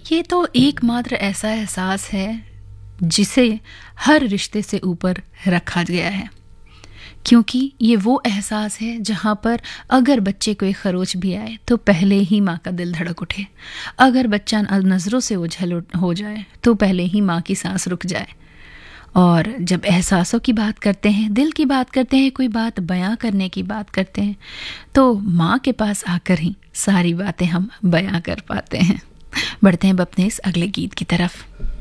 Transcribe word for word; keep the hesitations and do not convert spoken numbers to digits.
ये तो एकमात्र ऐसा एहसास है जिसे हर रिश्ते से ऊपर रखा गया है, क्योंकि ये वो एहसास है जहाँ पर अगर बच्चे को एक खरोच भी आए तो पहले ही माँ का दिल धड़क उठे। अगर बच्चा नज़रों से ओझल हो जाए तो पहले ही माँ की सांस रुक जाए। और जब एहसासों की बात करते हैं, दिल की बात करते हैं, कोई बात बयां करने की बात करते हैं, तो माँ के पास आकर ही सारी बातें हम बयां कर पाते हैं। बढ़ते हैं अपने इस अगले गीत की तरफ।